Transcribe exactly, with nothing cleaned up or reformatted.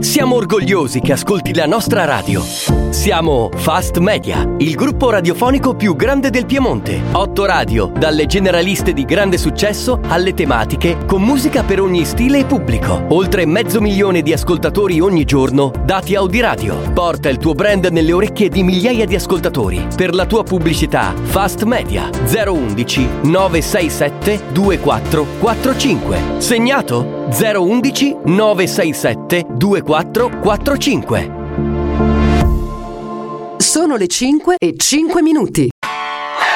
Siamo orgogliosi che ascolti la nostra radio. Siamo Fast Media, il gruppo radiofonico più grande del Piemonte. Otto radio, dalle generaliste di grande successo alle tematiche, con musica per ogni stile e pubblico. Oltre mezzo milione di ascoltatori ogni giorno, dati Audiradio. Porta il tuo brand nelle orecchie di migliaia di ascoltatori. Per la tua pubblicità, Fast Media zero undici nove sei sette due quattro quattro cinque. Segnato? zero undici nove sei sette due quattro quattro cinque. Sono le cinque e cinque minuti.